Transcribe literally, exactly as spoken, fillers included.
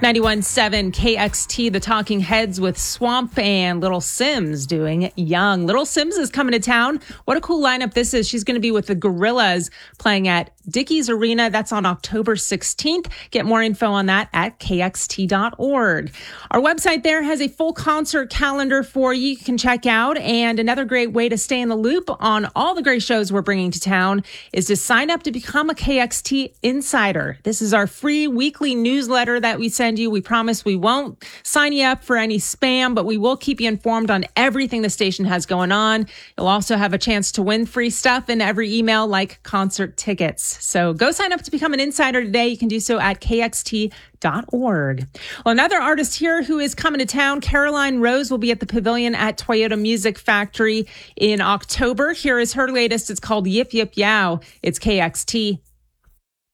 ninety-one point seven K X T, the Talking Heads with Swamp and Little Sims doing Young. Little Sims is coming to town. What a cool lineup this is. She's going to be with the Gorillas playing at Dickies Arena. That's on October sixteenth. Get more info on that at K X T dot org. Our website there has a full concert calendar for you. You can check out. And another great way to stay in the loop on all the great shows we're bringing to town is to sign up to become a K X T Insider. This is our free weekly newsletter that we send you. We promise we won't sign you up for any spam, but we will keep you informed on everything the station has going on. You'll also have a chance to win free stuff in every email, like concert tickets. So go sign up to become an insider today. You can do so at K X T dot org. Well, another artist here who is coming to town, Caroline Rose, will be at the Pavilion at Toyota Music Factory in October. Here is her latest. It's called Yip Yip Yow. It's K X T.